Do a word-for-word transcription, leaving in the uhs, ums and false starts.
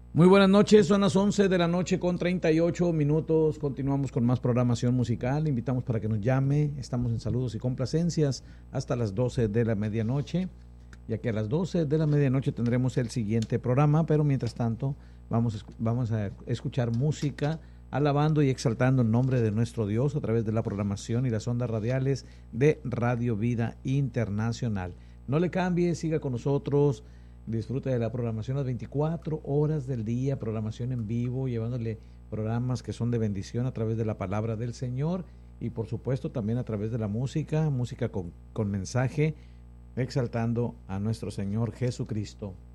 Muy buenas noches, son las once de la noche con treinta y ocho minutos. Continuamos con más programación musical. Le invitamos para que nos llame. Estamos en saludos y complacencias hasta las doce de la medianoche, ya que a las doce de la medianoche tendremos el siguiente programa, pero mientras tanto vamos, vamos a escuchar música alabando y exaltando el nombre de nuestro Dios a través de la programación y las ondas radiales de Radio Vida Internacional. No le cambie, siga con nosotros. Disfruta de la programación las veinticuatro horas del día, programación en vivo, llevándole programas que son de bendición a través de la palabra del Señor y por supuesto también a través de la música, música con, con mensaje, exaltando a nuestro Señor Jesucristo.